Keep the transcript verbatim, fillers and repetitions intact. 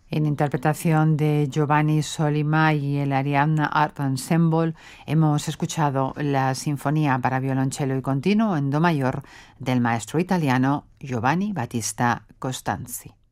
En interpretación de Giovanni Sollima y el Arianna Art Ensemble hemos escuchado la Sinfonía para violonchelo y continuo en do mayor del maestro italiano Giovanni Battista Costanzi.